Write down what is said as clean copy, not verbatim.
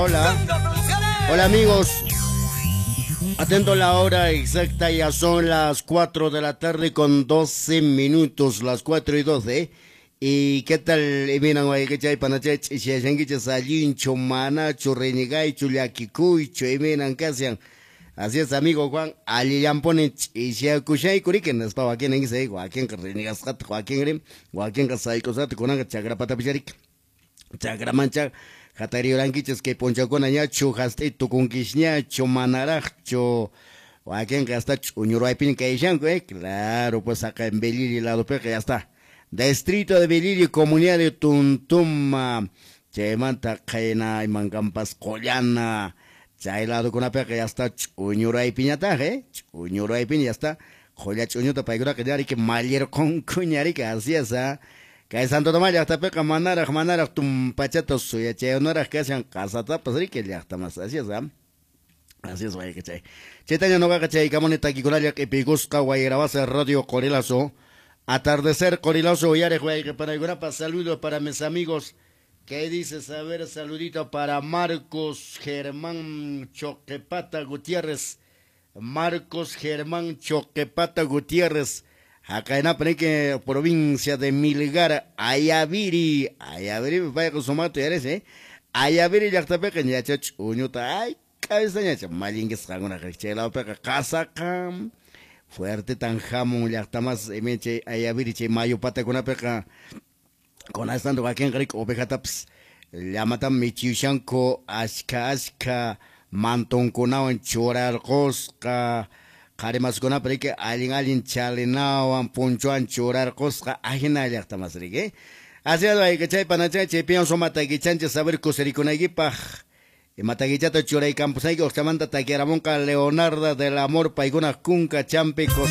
hola. Hola amigos. Atento a la hora exacta, ya son las 4 de la tarde con 12 minutos, las 4 y 12. ¿Y qué tal? Mira, que chay panachay, si hay que salin, chomana, chorrenegay, chuliaquicuy, chueminan, casian. Así es, amigo Juan, Alillan pone y si acuchay curiquen, es para quien en ese, Joaquín Carrenigas, Joaquín Grim, Joaquín Casay, Cosat, con una chagrapata picharic, chagramancha, Hatari Oranquiches que poncha con añacho, haste tu conquisñacho, manaracho, Joaquín Gastach, Uñuray Pin claro, pues acá en Belili, lado que ya está. Distrito de Belili, comunidad de Tuntuma, Chemanta, Caena, y Mancampas, Collana. Chailado con una pega ya está chuñura y piñataje, chuñura y piña ya está. Joya chuñuta para que ya que malier con cuñari que así es, que es Santo Tomás ya está pega manara tum pachatos suya che honora que sean casata pues que ya está más así es, así es vaya que chay. Chetaña no gaga chay camoneta que con que pigusca guay grabase radio Corilazo, atardecer Corilazo y are guay que para alguna para saludos para mis amigos. ¿Qué dices? A ver, saludito para Marcos Germán Choquepata Gutiérrez. Marcos Germán Choquepata Gutiérrez. Acá en Apeneque, provincia de Milgar, Ayaviri. Ayaviri, vaya con su mato, ya eres, Ayaviri, ya está pequeña, ya chach, uñuta, ay, cabeza, ya malingues, una rechela, peca, casacam. Fuerte tan jamón, ya está más, meche, Ayaviri, che, mayo pata con una peca. Con estando aquí en Rico, Obejataps, Llamatan Michiushanko, Ashka, Manton Kunawan, Chorarkoska, Karimas Kuna Preke, Alin Chalinawan, Punchuan, Chorarkoska, Ajina Yachtamasrique. Así es, hay que chay panachay, chepion son matagichanches, saber cosericonagipaj. Y mataguichata churay campusay, Octamanta Taquiaramonca, Leonarda del Amor, Paiguna Kunka, Champe,